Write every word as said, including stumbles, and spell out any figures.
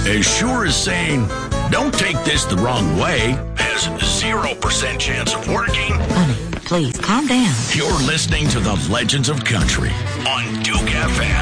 as sure as saying, don't take this the wrong way, has zero percent chance of working. Honey, please calm down. You're listening to the Legends of Country on Duke F M.